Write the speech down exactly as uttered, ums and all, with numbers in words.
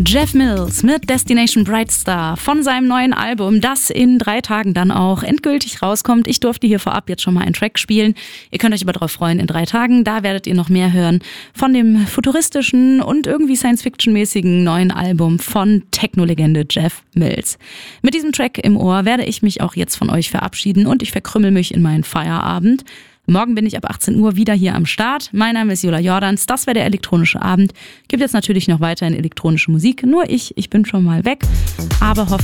Jeff Mills mit Destination Bright Star von seinem neuen Album, das in drei Tagen dann auch endgültig rauskommt. Ich durfte hier vorab jetzt schon mal einen Track spielen. Ihr könnt euch aber darauf freuen, in drei Tagen, da werdet ihr noch mehr hören von dem futuristischen und irgendwie Science-Fiction-mäßigen neuen Album von Techno-Legende Jeff Mills. Mit diesem Track im Ohr werde ich mich auch jetzt von euch verabschieden und ich verkrümmel mich in meinen Feierabend. Morgen bin ich ab achtzehn Uhr wieder hier am Start. Mein Name ist Jula Jordans, das wäre der elektronische Abend. Gibt jetzt natürlich noch weiterhin elektronische Musik, nur ich, ich bin schon mal weg, aber hoffe,